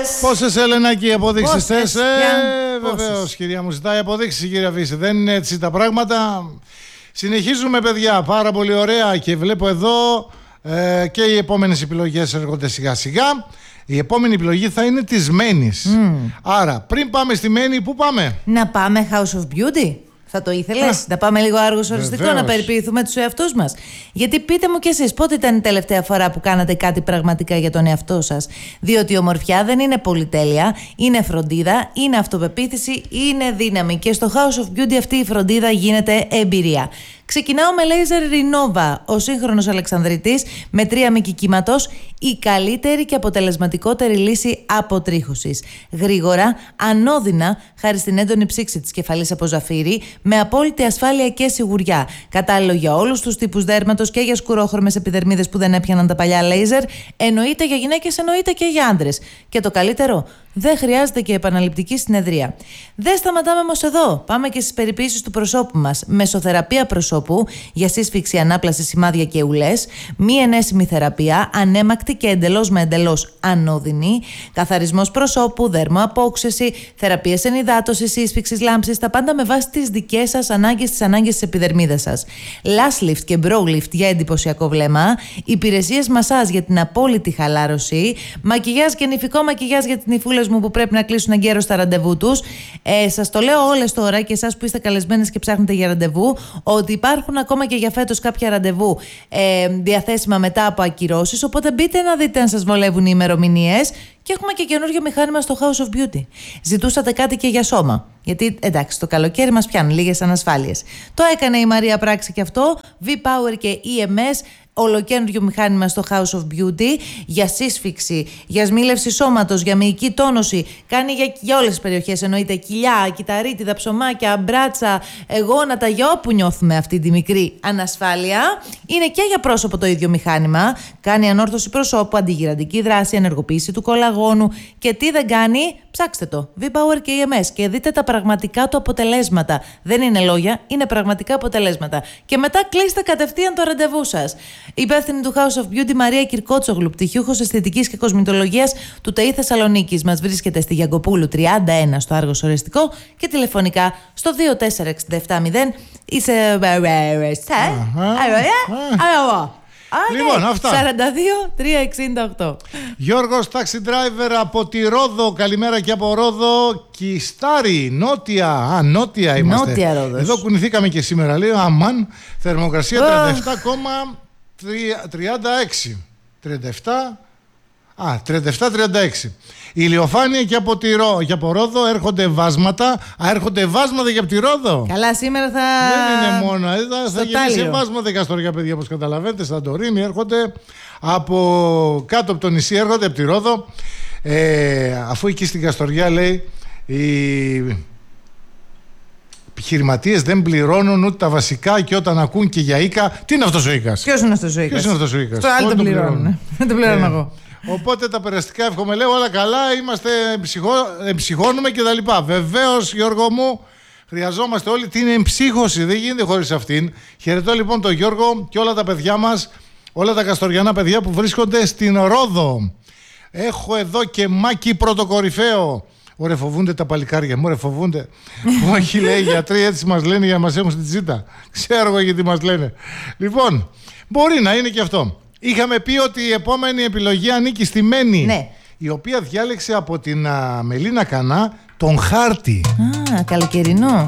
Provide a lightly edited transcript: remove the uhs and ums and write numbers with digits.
Πόσες, Ελενάκη, αποδείξεις θες? Βεβαίως, κυρία μου, ζητάει αποδείξεις, κυρία Φύση. Δεν είναι έτσι τα πράγματα. Συνεχίζουμε, παιδιά, πάρα πολύ ωραία. Και βλέπω εδώ και οι επόμενες επιλογές έρχονται σιγά σιγά. Η επόμενη επιλογή θα είναι της Μένης. Άρα, πριν πάμε στη Μένη, πού πάμε? Να πάμε House of Beauty. Θα το ήθελες? Να πάμε λίγο άργος οριστικό, να περιποιηθούμε τους εαυτούς μας. Γιατί πείτε μου κι εσείς, πότε ήταν η τελευταία φορά που κάνατε κάτι πραγματικά για τον εαυτό σας? Διότι η ομορφιά δεν είναι πολυτέλεια, είναι φροντίδα, είναι αυτοπεποίθηση, είναι δύναμη. Και στο House of Beauty αυτή η φροντίδα γίνεται εμπειρία. Ξεκινάω με Laser Renova, ο σύγχρονος Αλεξανδρίτης με 3 μήκη κύματος, η καλύτερη και αποτελεσματικότερη λύση αποτρίχωσης. Γρήγορα, ανώδυνα, χάρη στην έντονη ψήξη της κεφαλής από ζαφύρι, με απόλυτη ασφάλεια και σιγουριά. Κατάλληλο για όλους τους τύπους δέρματος και για σκουρόχρωμες επιδερμίδες που δεν έπιαναν τα παλιά λέιζερ. Εννοείται για γυναίκες, εννοείται και για άντρες. Και το καλύτερο, δεν χρειάζεται και επαναληπτική συνεδρία. Δεν σταματάμε όμως εδώ. Πάμε και στις περιποίησεις του προσώπου μας. Μεσοθεραπεία προσώπου για σύσφυξη, ανάπλαση, σημάδια και ουλές. Μη ενέσιμη θεραπεία, ανέμακτη και εντελώς με εντελώς ανώδυνη. Καθαρισμός προσώπου, δερμοαπόξεση, θεραπείες ενυδάτωσης, σύσφυξης, λάμψης. Τα πάντα με βάση τις δικές σας ανάγκες, τις ανάγκες της επιδερμίδας σας. Lash lift και brow lift για εντυπωσιακό βλέμμα. Υπηρεσίες μασάζ για την απόλυτη χαλάρωση. Μακιγιάζ και νηφικό μακιγιάζ για τις νηφούλες μου που πρέπει να κλείσουν εγκαίρως τα ραντεβού τους. Σας το λέω όλες τώρα και εσάς που είστε καλεσμένες και ψάχνετε για ραντεβού, ότι υπάρχουν ακόμα και για φέτος κάποια ραντεβού διαθέσιμα μετά από ακυρώσεις. Οπότε μπείτε να δείτε αν σας βολεύουν οι ημερομηνίες. Και έχουμε και καινούργιο μηχάνημα στο House of Beauty. Ζητούσατε κάτι και για σώμα. Γιατί εντάξει, το καλοκαίρι μας πιάνουν λίγες ανασφάλειες. Το έκανε η Μαρία Πράξη και αυτό. V-Power και EMS. Ολοκένουργιο μηχάνημα στο House of Beauty για σύσφυξη, για σμήλευση σώματος, για μυϊκή τόνωση. Κάνει για όλες τις περιοχές. Εννοείται κοιλιά, κυταρίτιδα, ψωμάκια, μπράτσα, γόνατα, για όπου νιώθουμε αυτή τη μικρή ανασφάλεια. Είναι και για πρόσωπο το ίδιο μηχάνημα. Κάνει ανόρθωση προσώπου, αντιγυραντική δράση, ενεργοποίηση του κολαγόνου. Και τι δεν κάνει, ψάξτε το. V-Power και EMS και δείτε τα πραγματικά του αποτελέσματα. Δεν είναι λόγια, είναι πραγματικά αποτελέσματα. Και μετά κλείστε κατευθείαν το ραντεβού σας. Υπεύθυνη του House of Beauty Μαρία Κυρκότσογλου, πτυχιούχος αισθητικής και κοσμητολογίας του ΤΕΗ Θεσσαλονίκης. Μας βρίσκεται στη Γιαγκοπούλου 31 στο Άργος Οριστικό και τηλεφωνικά στο 24670. Είσαι. Λοιπόν, αυτά. 42-368. Γιώργος, taxi driver από τη Ρόδο. Καλημέρα και από Ρόδο. Κιστάρι, νότια. Νότια είμαστε. Νότια Ρόδος. Εδώ κουνηθήκαμε και σήμερα. Λέει, αμάν, θερμοκρασία 37,36. 37-36. Η ηλιοφάνεια και από Ρόδο έρχονται βάσματα. Έρχονται βάσματα και από τη Ρόδο. Καλά, σήμερα θα. Δεν είναι μόνο. Θα γεμίσει βάσματα καστοριά, παιδιά, όπως καταλαβαίνετε. Σαντορίνη έρχονται από κάτω από το νησί, έρχονται από τη Ρόδο. Αφού εκεί στην Καστοριά, λέει, οι επιχειρηματίες δεν πληρώνουν ούτε τα βασικά και όταν ακούν και για οίκα. Τι είναι αυτός ο οίκας? Ποιος είναι αυτός ο οίκας? Το άλλο το πληρώνουν. Δεν το πληρώνω εγώ. Οπότε τα περαστικά, εύχομαι, λέω, όλα καλά, εμψυχώνουμε και τα λοιπά. Βεβαίως, Γιώργο μου, χρειαζόμαστε όλη την εμψύχωση, δεν γίνεται χωρίς αυτήν. Χαιρετώ λοιπόν τον Γιώργο και όλα τα παιδιά μας, όλα τα καστοριανά παιδιά που βρίσκονται στην Ρόδο. Έχω εδώ και Μάκη πρωτοκορυφαίο. Ωραία, φοβούνται τα παλικάρια μου, ωραία, φοβούνται. Όχι, λέει, οι γιατροί έτσι μας λένε για να μας έχουν στην τσίτα. Ξέρω εγώ γιατί μας λένε. Λοιπόν, μπορεί να είναι και αυτό. Είχαμε πει ότι η επόμενη επιλογή ανήκει στη Μένη, ναι, η οποία διάλεξε από την Μελίνα Κανά τον χάρτη. Καλοκαιρινό.